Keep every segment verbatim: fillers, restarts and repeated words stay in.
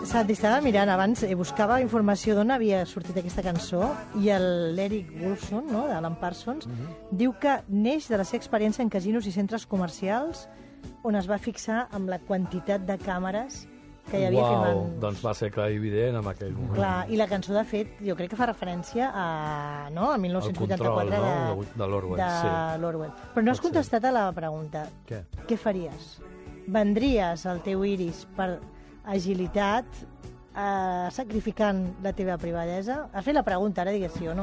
Santi, estava mirant abans, eh, buscava informació d'on havia sortit aquesta cançó i l'Eric Woolfson, no?, d'Alan Parsons, uh-huh. diu que neix de la seva experiència en casinos i centres comercials on es va fixar amb la quantitat de càmeres que hi havia Uau, filmant. Doncs va ser clar i evident en aquell moment. Clar, i la cançó, de fet, jo crec que fa referència a, no?, a mil nou-cents vuitanta-quatre el control, no?, de, de l'Orwell. De sí. l'Orwell. Però no has contestat a la pregunta. Què? Què faries? Vendries el teu iris per agilitat, eh, sacrificant la teva privadesa? Has fet la pregunta, ara digues sí o no.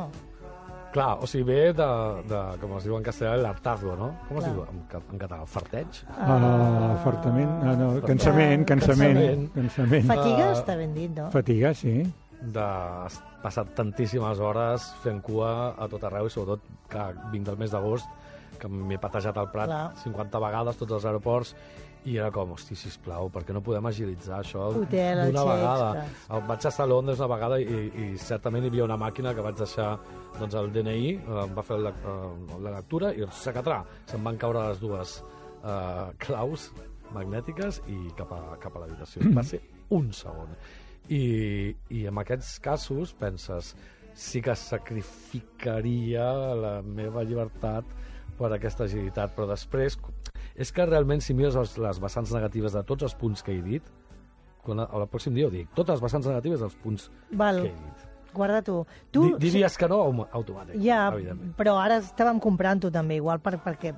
Clar, o sigui, ve de, de com es diu en castellà, l'hartazgo, no? Com es diu en, en català? Farteig? Uh, fartament, ah, no, cansament, cansament, cansament. cansament. Fatiga Uh, està ben dit, no? Fatiga, sí. De has passat tantíssimes hores fent cua a tot arreu i sobretot que vinc del mes d'agost, que m'he patejat al Prat Clar. cinquanta vegades, tots els aeroports, i era com, hosti, sisplau, per què no podem agilitzar això Hotel, el d'una Che vegada? Express. Vaig estar a Londres una vegada i, i certament hi havia una màquina que vaig deixar doncs, el D N I, em va fer la, la lectura i s'acatrà. Se'm van caure les dues eh, claus magnètiques i cap a, cap a l'habitació. Va ser un segon. I, I en aquests casos penses, sí que sacrificaria la meva llibertat per aquesta agilitat, però després és que realment si mires les, les vessants negatives de tots els punts que he dit, quan al pròxim dia ho dic, totes les vessants negatives dels punts Val. que he dit. Guarda tu. tu Di, diries que no automàtic, ja, evidentment. però ara estàvem comprant-ho també, igual per, perquè,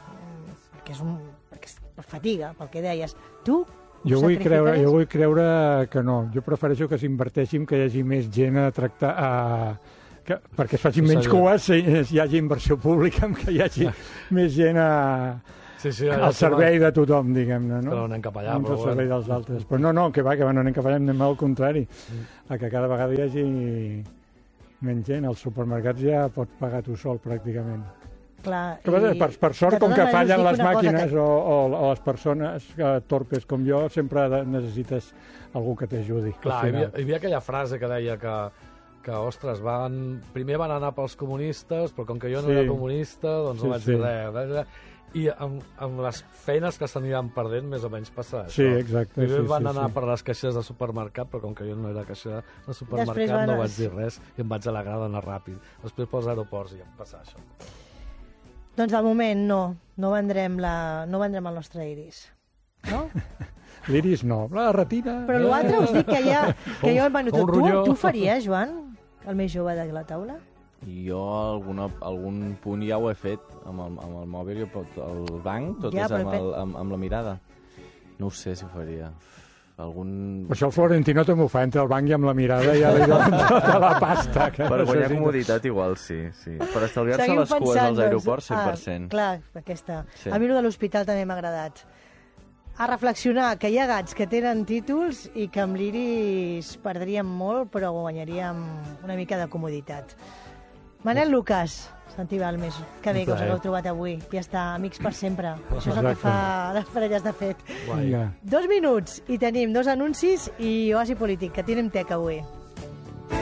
perquè, és un, perquè és per fatiga, pel que deies. Tu Jo vull, creure, jo vull creure que no. Jo prefereixo que s'inverteixin, que hi hagi més gent a tractar... A, que, perquè es facin menys cues, hi hagi inversió pública, que hi hagi més gent a, sí, sí, al servei de tothom, diguem-ne. No? Que no anem cap allà. No al servei dels altres. Però no, no, que va, que va, no anem cap allà, anem al contrari. A que cada vegada hi hagi menys gent. Als supermercats ja pots pagar tu sol, pràcticament. Clar, que, i... per, per sort, com que fallen les màquines que... o, o, o les persones que, torpes com jo, sempre necessites algú que t'ajudi. Clar, hi havia, hi havia aquella frase que deia que que, ostres, van, primer van anar pels comunistes, però com que jo no sí. era comunista, doncs sí, no vaig sí. dir res. I amb, amb les feines que s'aniran perdent, més o menys passa això. Sí, exacte. Primer sí, van sí, anar sí. per les caixes de supermercat, però com que jo no era caixera de supermercat, van... no vaig dir res i em vaig alegrar d'anar ràpid. Després pels aeroports i em passa això. Doncs de moment no, no vendrem, la, no vendrem el nostre iris, no? L'iris no, la retina... Però l'altre us dic que ja, que jo hem venut tot. Tu, tu faries, Joan, el més jove de la taula? Jo alguna, algun punt ja ho he fet amb el, amb el mòbil, jo pot, el banc, tot ja, és amb, el, amb, amb la mirada. No ho sé si ho faria. Algun... Per això el Florentino també ho fa entre el banc i amb la mirada i ja li donen tota la pasta. Que per guanyar comoditat igual, sí. sí. Per estalviar-se les cues als aeroports, cent per cent. Ah, clar, aquesta. Sí. A mi el de l'hospital també m'ha agradat. A reflexionar que hi ha gats que tenen títols i que amb l'iris perdríem molt, però guanyaríem una mica de comoditat. Manel Lucas, Santi Balmes, que bé que us hagueu trobat avui. Ja està, amics per sempre. Això és el que fa les parelles de fet. Guai. Dos minuts i tenim dos anuncis i oasi polític, que tenim tec avui.